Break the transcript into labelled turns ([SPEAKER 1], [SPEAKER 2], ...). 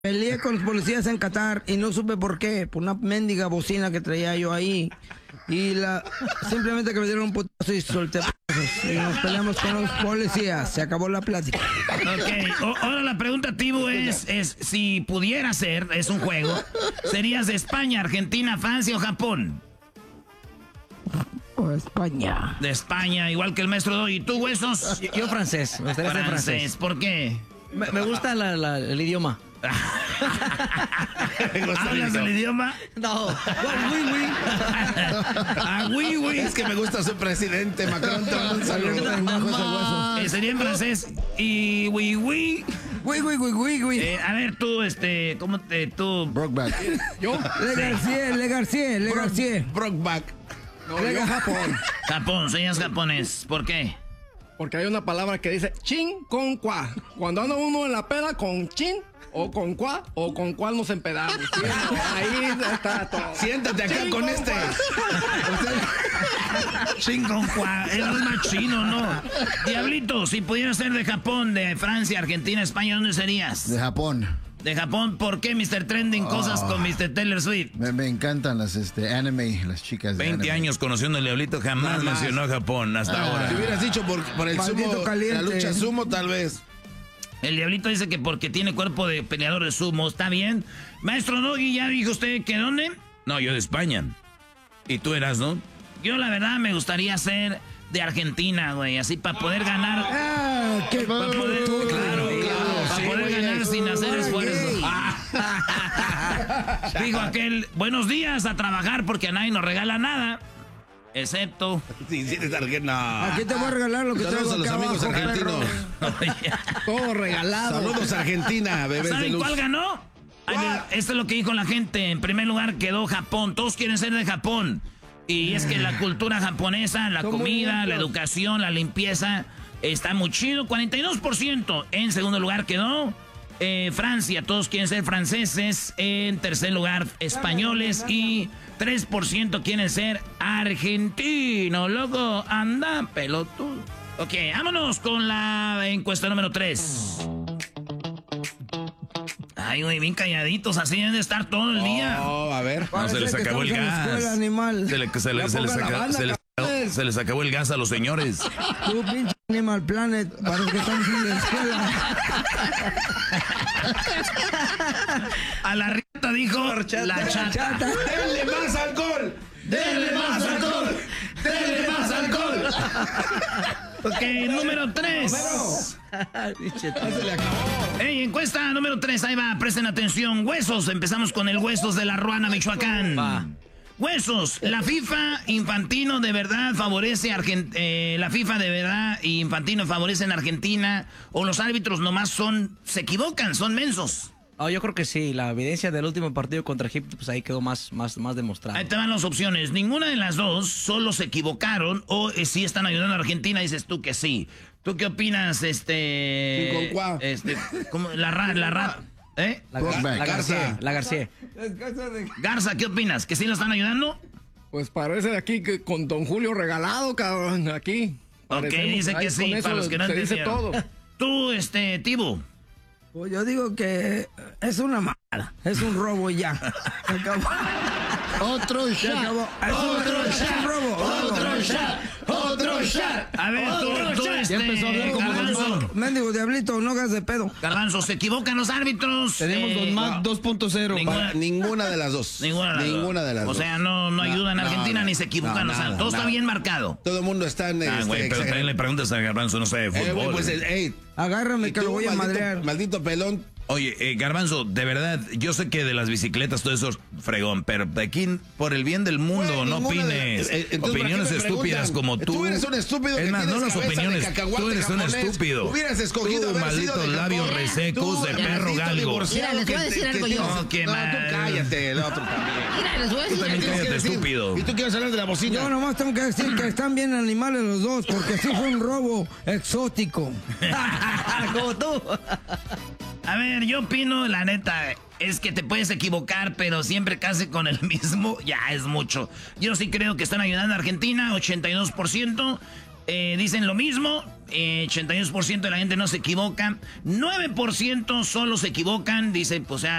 [SPEAKER 1] peleé con los policías en Qatar y no supe por qué, por una mendiga bocina que traía yo ahí. Y simplemente que me dieron un putazo y solté putazos. Y nos peleamos con los policías. Se acabó la plática.
[SPEAKER 2] Ok, ahora la pregunta, Tibu, es si pudiera ser, es un juego, ¿serías de España, Argentina, Francia o Japón?
[SPEAKER 1] España.
[SPEAKER 2] De España, igual que el maestro Doggy. ¿Y tú, Huesos?
[SPEAKER 3] Yo francés. Me gustaría ser francés.
[SPEAKER 2] ¿Por qué?
[SPEAKER 3] Me gusta el idioma.
[SPEAKER 2] ¿Hablas el idioma?
[SPEAKER 3] No. Oui.
[SPEAKER 4] Es que me gusta su presidente, Macron. Un saludo.
[SPEAKER 2] Sería en francés. Y oui. A ver, tú, ¿cómo tú?
[SPEAKER 4] Brokeback.
[SPEAKER 1] ¿Yo? Le García.
[SPEAKER 4] Brokeback.
[SPEAKER 5] No, yo Japón.
[SPEAKER 2] Japón, señas japonés. ¿Por qué?
[SPEAKER 5] Porque hay una palabra que dice chin con cuá. Cuando anda uno en la peda con chin o con cuá o con cuál nos empedamos. ¿Sí? Ahí está todo.
[SPEAKER 4] Siéntate acá con este.
[SPEAKER 2] Chin con cuá. Es más chino, ¿no? Diablito, si pudieras ser de Japón, de Francia, Argentina, España, ¿dónde serías?
[SPEAKER 6] De Japón.
[SPEAKER 2] De Japón, ¿por qué, Mr. Trending? Cosas con Mr. Taylor Swift.
[SPEAKER 6] Me encantan las anime, las chicas de
[SPEAKER 7] 20
[SPEAKER 6] anime.
[SPEAKER 7] años conociendo al Diablito, jamás mencionó a Japón hasta ahora.
[SPEAKER 4] Si hubieras dicho por el sumo, la lucha sumo, tal vez.
[SPEAKER 2] El Diablito dice que porque tiene cuerpo de peleador de sumo. ¿Está bien? Maestro Doggy, ¿ya dijo usted que dónde?
[SPEAKER 7] No, yo de España. ¿Y tú eras, no?
[SPEAKER 2] Yo, la verdad, me gustaría ser de Argentina, güey. Así para poder ganar. Para poder, para poder ganar sin hacer esfuerzo. Dijo aquel, buenos días, a trabajar porque a nadie nos regala nada. Excepto.
[SPEAKER 4] Sí, es argentino.
[SPEAKER 1] Aquí te voy a regalar lo que traigo
[SPEAKER 4] Saludos a
[SPEAKER 1] acá
[SPEAKER 4] los amigos
[SPEAKER 1] abajo,
[SPEAKER 4] argentinos.
[SPEAKER 5] Todo regalado.
[SPEAKER 4] Saludos a Argentina, bebés de
[SPEAKER 2] ¿Saben
[SPEAKER 4] luz.
[SPEAKER 2] cuál ganó? Esto es lo que dijo la gente. En primer lugar quedó Japón. Todos quieren ser de Japón. Y es que la cultura japonesa, la comida, la educación, la limpieza, está muy chido. 42%. En segundo lugar quedó Francia. Todos quieren ser franceses. En tercer lugar, españoles. Y 3% quieren ser argentinos. Loco, anda, pelotudo. Ok, vámonos con la encuesta número 3. Ay, güey, bien calladitos, así deben de estar todo el día.
[SPEAKER 4] Oh, a ver.
[SPEAKER 7] No, se les acabó el gas. Se les acabó el gas a los señores.
[SPEAKER 1] Tú, pinche Animal Planet, parece que estamos en la escuela.
[SPEAKER 2] A la riata dijo la chata.
[SPEAKER 4] ¡Denle más alcohol! ¡Denle más alcohol! ¡Denle más alcohol!
[SPEAKER 2] Ok, número 3. Hey, encuesta número 3, ahí va, presten atención. Huesos, empezamos con el Huesos de la Ruana, Michoacán. Huesos, la FIFA Infantino de verdad favorece la FIFA de verdad y Infantino favorecen a Argentina, o los árbitros nomás se equivocan, son mensos.
[SPEAKER 3] Yo creo que sí, la evidencia del último partido contra Egipto, pues ahí quedó más demostrado.
[SPEAKER 2] Ahí te van las opciones, ninguna de las dos, solo se equivocaron o sí están ayudando a Argentina, dices tú que sí. ¿Tú qué opinas, ¿cómo? ¿Eh?
[SPEAKER 3] La García.
[SPEAKER 2] Garza, ¿qué opinas? ¿Que sí lo están ayudando?
[SPEAKER 5] Pues parece de aquí que con Don Julio regalado, cabrón, aquí.
[SPEAKER 2] Ok, dice que sí, para los que no entendieron.
[SPEAKER 5] Todo.
[SPEAKER 2] Tú, Tibu.
[SPEAKER 1] Pues yo digo que es una mala, es un robo ya. Se acabó.
[SPEAKER 6] Otro shot.
[SPEAKER 1] Otro shot.
[SPEAKER 2] A ver, tú
[SPEAKER 1] Ya empezó a hablar como
[SPEAKER 2] Garbanzo.
[SPEAKER 1] Mendigo Diablito, no hagas de pedo.
[SPEAKER 2] Garbanzo, se equivocan los árbitros.
[SPEAKER 3] Tenemos Don Mac 2.0.
[SPEAKER 4] Ninguna de las dos.
[SPEAKER 2] Ninguna de las dos. O sea, no ayudan a Argentina ni se equivocan. O sea, todo está bien marcado.
[SPEAKER 4] Todo el mundo está en
[SPEAKER 7] güey, pero también le preguntas a Garbanzo, no sé de fútbol.
[SPEAKER 1] Agárrame que lo voy a madrear.
[SPEAKER 4] Maldito pelón.
[SPEAKER 7] Oye, Garbanzo, de verdad, yo sé que de las bicicletas todo eso es fregón, pero de aquí, por el bien del mundo, no opines. Opiniones estúpidas como tú.
[SPEAKER 4] Tú eres un estúpido.
[SPEAKER 7] Es más, no las opiniones, tú eres un estúpido.
[SPEAKER 4] Hubieras escogido
[SPEAKER 7] tú, malditos labios resecos de perro galgo.
[SPEAKER 8] Mira, les voy a decir algo yo.
[SPEAKER 7] No, qué mal.
[SPEAKER 4] Tú cállate, el otro también.
[SPEAKER 8] Mira, les voy a decir
[SPEAKER 7] Tú también
[SPEAKER 8] algo.
[SPEAKER 7] cállate, estúpido.
[SPEAKER 4] Y tú quieres hablar de la bocina.
[SPEAKER 1] Yo nomás tengo que decir que están bien animales los dos, porque sí fue un robo exótico.
[SPEAKER 3] Como tú.
[SPEAKER 2] A ver, yo opino, la neta, es que te puedes equivocar, pero siempre casi con el mismo, ya es mucho. Yo sí creo que están ayudando a Argentina, 82%. dicen lo mismo. 82% de la gente no se equivoca. 9% solo se equivocan. Dice, pues,